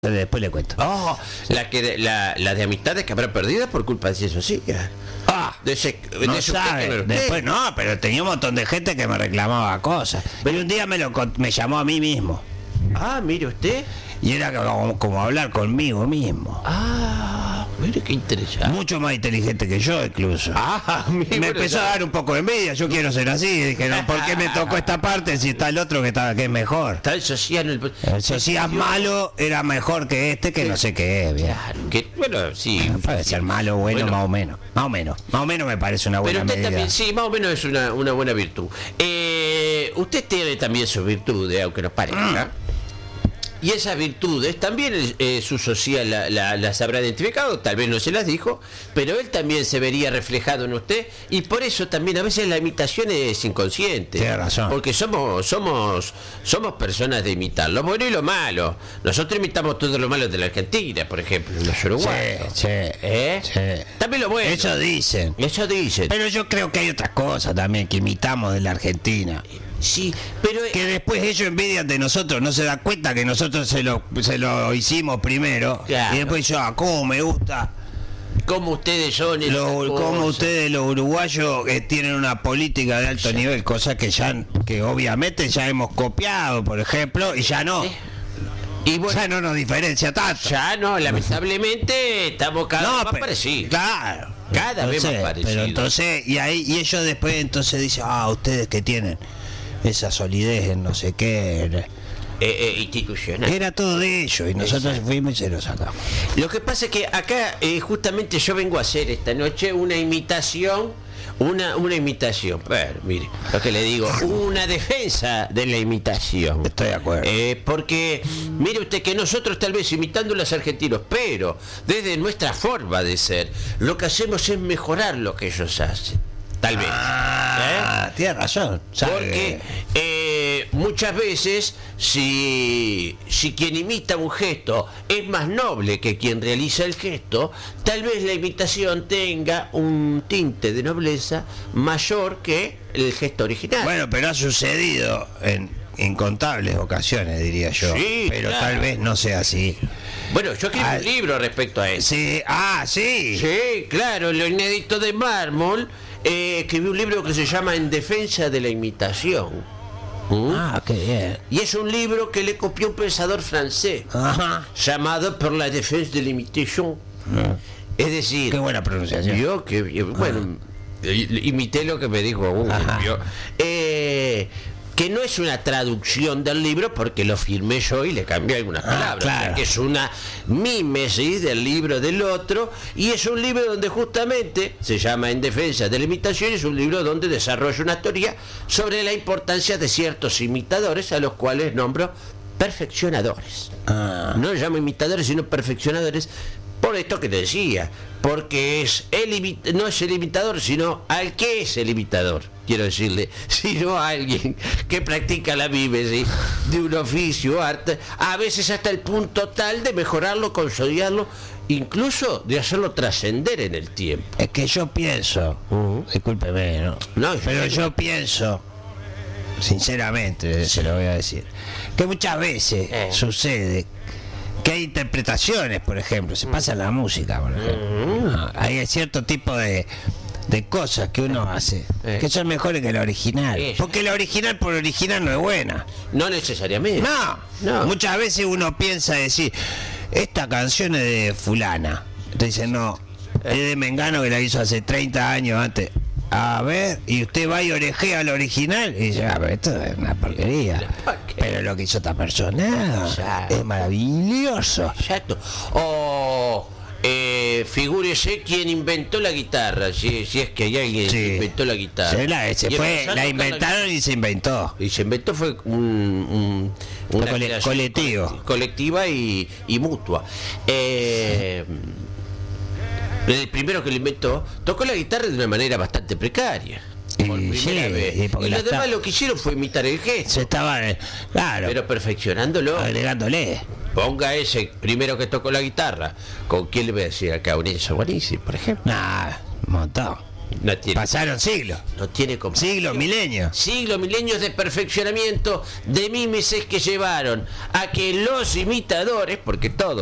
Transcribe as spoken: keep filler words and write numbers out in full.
Después le cuento. Oh, la que la, la de amistades que habrá perdido por culpa de eso, sí. Ah, de ese, no de ese sabe. usted, Después no, pero tenía un montón de gente que me reclamaba cosas. Pero un día me lo me llamó a mí mismo. Ah, mire usted. Y era como, como hablar conmigo mismo. Ah, mire qué interesante. Mucho más inteligente que yo incluso. Ah, mire, me empezó ya. a dar un poco de envidia. Yo quiero ser así. Dije, no, ¿por qué me tocó esta parte si está el otro que está que es mejor? Está el social. El, el social malo era mejor que este que no sé qué es. Bien. Claro, que, bueno, sí. Puede ser malo, bueno, bueno, más o menos. Más o menos. Más o menos me parece una buena pero usted medida. también, sí, más o menos es una, una buena virtud. Eh, usted tiene también sus virtudes, aunque nos parezca. Mm. Y esas virtudes también eh, su social la, la, las habrá identificado, tal vez no se las dijo, pero él también se vería reflejado en usted, y por eso también a veces la imitación es inconsciente. Tiene razón. Porque somos, somos, somos personas de imitar lo bueno y lo malo. Nosotros imitamos todo lo malo de la Argentina, por ejemplo, los uruguayos. Sí, sí, ¿Eh? sí. También lo bueno. Eso dicen. Eso dicen. Pero yo creo que hay otras cosas también que imitamos de la Argentina. Sí, pero que después ellos envidian de nosotros, no se dan cuenta que nosotros se lo, se lo hicimos primero. Claro. Y después yo, ah, cómo me gusta. Como ustedes son lo, como ustedes los uruguayos eh, tienen una política de alto sí. nivel, cosa que ya que obviamente ya hemos copiado, por ejemplo, y ya no. ¿Eh? Y bueno, ya no nos diferencia tanto. Ya no, lamentablemente estamos cada no, vez más pero, parecidos. Claro. Cada entonces, vez más parecidos. Pero entonces, y ahí, y ellos después entonces dicen, ah, ustedes que tienen esa solidez en no sé qué. Eh, eh, institucional. Era todo de ellos y nosotros Exacto. fuimos y se lo sacamos. Lo que pasa es que acá eh, justamente yo vengo a hacer esta noche una imitación, una, una imitación, bueno, mire, lo que le digo, una defensa de la imitación. Estoy de acuerdo. Eh, porque, mire usted que nosotros tal vez imitando a los argentinos, pero desde nuestra forma de ser, lo que hacemos es mejorar lo que ellos hacen. Tal vez. Ah, ¿eh? Tiene razón. ¿Sabe? Porque eh, muchas veces, si, si quien imita un gesto es más noble que quien realiza el gesto, tal vez la imitación tenga un tinte de nobleza mayor que el gesto original. Bueno, pero ha sucedido en incontables ocasiones, diría yo. Sí, pero claro. tal vez no sea así. Bueno, yo escribí ah, un libro respecto a eso. Sí, ah, sí. Sí, claro, lo inédito de Mármol. Eh, escribí un libro que se llama En defensa de la imitación. ¿Mm? Ah, qué bien. Y es un libro que le copió un pensador francés. Ajá. Llamado Por la défense de l'imitation. Ah. Es decir, qué buena pronunciación. Yo que bueno, ah. imité lo que me dijo uno. Eh, que no es una traducción del libro porque lo firmé yo y le cambié algunas palabras, ah, claro. Que es una mímesis del libro del otro, y es un libro donde justamente se llama En defensa de la imitación, es un libro donde desarrollo una teoría sobre la importancia de ciertos imitadores a los cuales nombro perfeccionadores. Ah. No llamo imitadores sino perfeccionadores, por esto que te decía, porque es el no es el imitador, sino al que es el imitador, quiero decirle, sino a alguien que practica la mímesis de un oficio, arte, a veces hasta el punto tal de mejorarlo, consolidarlo, incluso de hacerlo trascender en el tiempo. Es que yo pienso, uh-huh. discúlpeme, ¿no? no pero yo, yo pienso, sinceramente, sí. se lo voy a decir, que muchas veces eh. sucede que hay interpretaciones, por ejemplo, se pasa en la música, por ejemplo. Uh-huh. Hay cierto tipo de, de cosas que uno hace eh. que son mejores que la original. Eso. Porque la original por original no es buena. No necesariamente. No, no. Muchas veces uno piensa decir, esta canción es de fulana. Entonces dice, no, es de Mengano que la hizo hace treinta años antes. A ver, y usted va y orejea la original y dice, ah, pero esto es una porquería. Pero lo que hizo esta persona Exacto. es maravilloso. Exacto. O eh, figúrese quién inventó la guitarra, si, si es que hay alguien sí. que inventó la guitarra. Sí, la, se fue, la inventaron la... y se inventó. Y se inventó fue un, un una cole, colectivo. colectiva y, y mutua. Eh, El primero que lo inventó tocó la guitarra de una manera bastante precaria. Por y, primera sí, vez. Y, y los está... demás lo que hicieron fue imitar el gesto. Se estaba, claro. Pero perfeccionándolo. Agregándole. Ponga ese primero que tocó la guitarra. ¿Con quién le voy a decir acá? Un Enzo Guarisi, por ejemplo. Nah, un montón. No tiene, Pasaron siglos. No tiene comparación. Siglos, milenios. Siglos, milenios de perfeccionamiento, de mímesis que llevaron a que los imitadores, porque todos